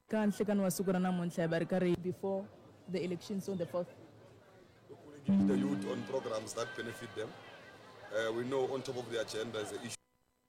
Before the elections on the 4th. We engage the youth on programs that benefit them. We know on top of the agenda is the issue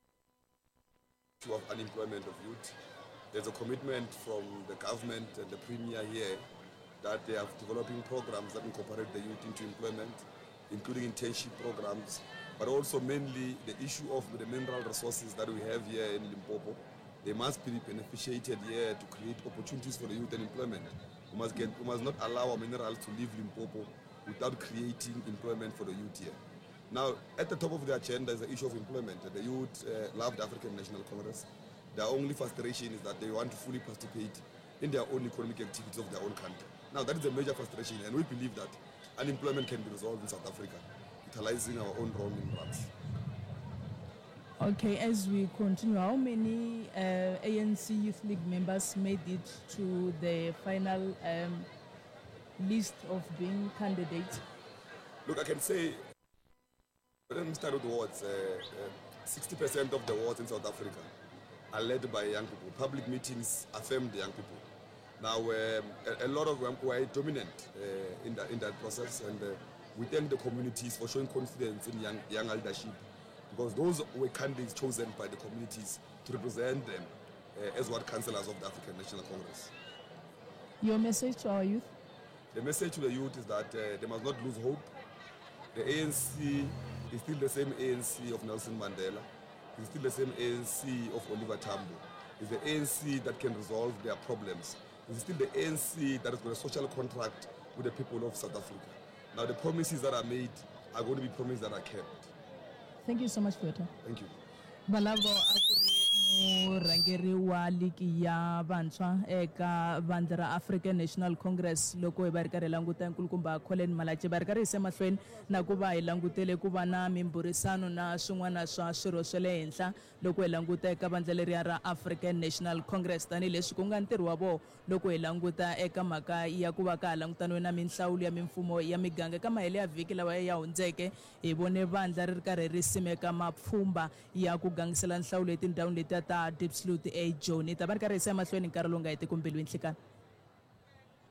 of unemployment of youth. There's a commitment from the government and the premier here that they are developing programs that incorporate the youth into employment, including internship programs, but also mainly the issue of the mineral resources that we have here in Limpopo. They must be beneficiated here to create opportunities for the youth and employment. We must not allow our minerals to leave Limpopo without creating employment for the youth here. Now, at the top of the agenda is the issue of employment. The youth love the African National Congress. Their only frustration is that they want to fully participate in their own economic activities of their own country. Now, that is a major frustration, and we believe that unemployment can be resolved in South Africa, utilizing our own raw minerals. Okay, as we continue, how many ANC Youth League members made it to the final list of being candidates? Look, I can say, let me start with the wards. 60% of the wards in South Africa are led by young people. Public meetings affirm the young people. Now, a lot of them were dominant in that process, and we thank the communities for showing confidence in young leadership, because those were candidates chosen by the communities to represent them as what councillors of the African National Congress. Your message to our youth? The message to the youth is that they must not lose hope. The ANC is still the same ANC of Nelson Mandela. It's still the same ANC of Oliver Tambo. It's the ANC that can resolve their problems. It's still the ANC that has got a social contract with the people of South Africa. Now, the promises that are made are going to be promises that are kept. Thank you so much for your time. Thank you. Balavo murhangeri wa ligi ya vantshwa eka vandla ra African National Congress loko hi va ri karhi languta nkulukumba Colin Malachi va ri karhi se mahlweni na ku va hi langutele ku va na mimburisano na swin'wana swa swirho swa le henhla loko hi languta eka vandla leriya ra African National Congress tanihileswi ku nga ntirho wa vo loko hi languta eka mhaka ya ku va ka ha langutaniwe na minhlawulo ya mimfumo ya miganga ka mahele ya vhiki lawa ya hundzeke hi vone vandla ri ri karhi ri simeka mapfhumba ya ku gangisela nhlawulo etindhawini letiya ta Diepsloot eJoni ta va ri karhi hi se mahlweni nkarhi lowu nga heti ku mbilwini nhlekani.